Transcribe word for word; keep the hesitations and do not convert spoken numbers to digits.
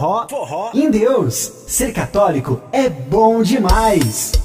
forró, forró em Deus. Ser católico é bom demais.